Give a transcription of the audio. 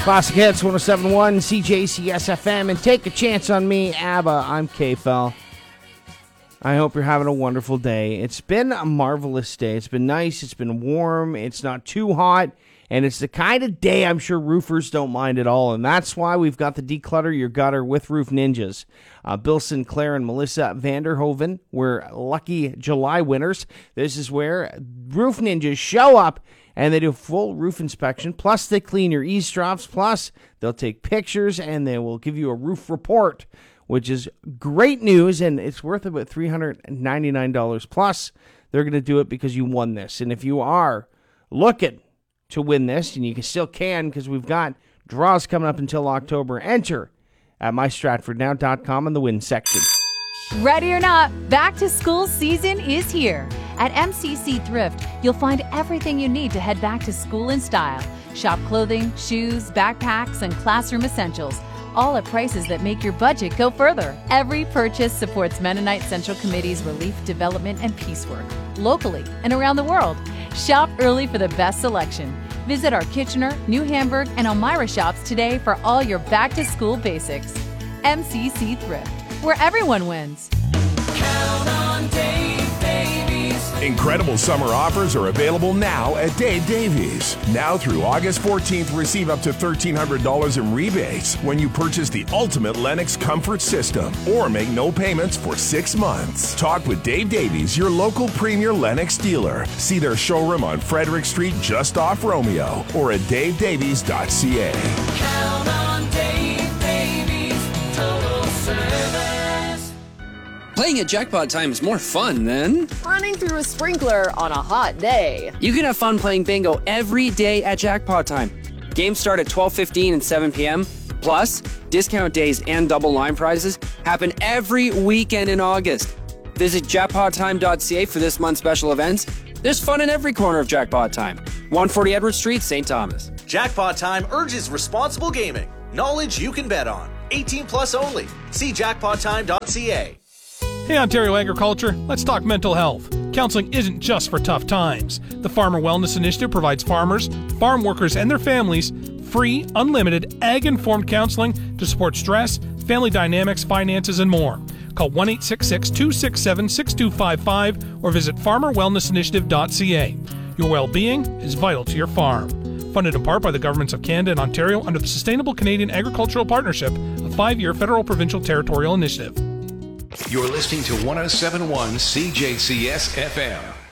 Classic Hits 107.1 CJCS FM, and Take a Chance on Me, ABBA. I'm K-Fel. I hope you're having a wonderful day. It's been a marvelous day. It's been nice. It's been warm. It's not too hot. And it's the kind of day I'm sure roofers don't mind at all. And that's why we've got the Declutter Your Gutter with Roof Ninjas. Bill Sinclair and Melissa Vanderhoven were lucky July winners. This is where Roof Ninjas show up and they do a full roof inspection. Plus, they clean your eavesdrops. Plus, they'll take pictures and they will give you a roof report, which is great news. And it's worth about $399. Plus, they're going to do it because you won this. And if you are looking to win this, and you still can because we've got draws coming up until October, enter at mystratfordnow.com in the win section. Ready or not, back to school season is here. At MCC Thrift, you'll find everything you need to head back to school in style. Shop clothing, shoes, backpacks, and classroom essentials, all at prices that make your budget go further. Every purchase supports Mennonite Central Committee's relief, development, and peace work, locally and around the world. Shop early for the best selection. Visit our Kitchener, New Hamburg, and Elmira shops today for all your back-to-school basics. MCC Thrift, where everyone wins. Count on Dave Davies. Incredible summer offers are available now at Dave Davies. Now through August 14th, receive up to $1,300 in rebates when you purchase the ultimate Lennox comfort system or make no payments for 6 months. Talk with Dave Davies, your local premier Lennox dealer. See their showroom on Frederick Street just off Romeo or at davedavies.ca. Count on Dave Davies. Total service. Playing at Jackpot Time is more fun than running through a sprinkler on a hot day. You can have fun playing bingo every day at Jackpot Time. Games start at 12:15 and 7 p.m. Plus, discount days and double line prizes happen every weekend in August. Visit jackpottime.ca for this month's special events. There's fun in every corner of Jackpot Time. 140 Edward Street, St. Thomas. Jackpot Time urges responsible gaming. Knowledge you can bet on. 18 plus only. See jackpottime.ca. Hey Ontario Agriculture, let's talk mental health. Counseling isn't just for tough times. The Farmer Wellness Initiative provides farmers, farm workers, and their families free, unlimited, ag-informed counseling to support stress, family dynamics, finances, and more. Call 1-866-267-6255 or visit farmerwellnessinitiative.ca. Your well-being is vital to your farm. Funded in part by the governments of Canada and Ontario under the Sustainable Canadian Agricultural Partnership, a 5-year federal provincial territorial initiative. You're listening to 107.1 CJCS FM.